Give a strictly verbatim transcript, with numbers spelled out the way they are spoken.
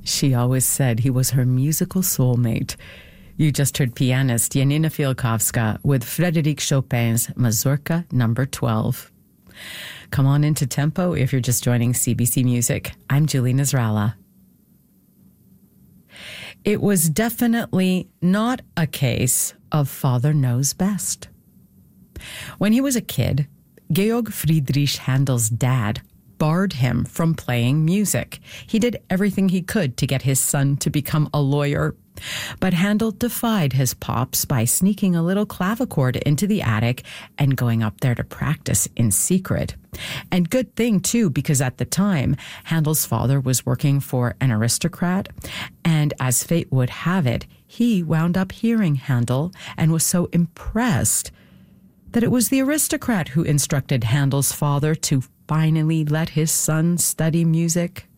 She always said he was her musical soulmate. You just heard pianist Janina Fialkowska with Frédéric Chopin's Mazurka number twelve. Come on into Tempo if you're just joining C B C Music. I'm Julie Nasrallah. It was definitely not a case of father knows best. When he was a kid, Georg Friedrich Handel's dad barred him from playing music. He did everything he could to get his son to become a lawyer. But Handel defied his pops by sneaking a little clavichord into the attic and going up there to practice in secret. And good thing, too, because at the time, Handel's father was working for an aristocrat, and as fate would have it, he wound up hearing Handel and was so impressed that it was the aristocrat who instructed Handel's father to finally let his son study music.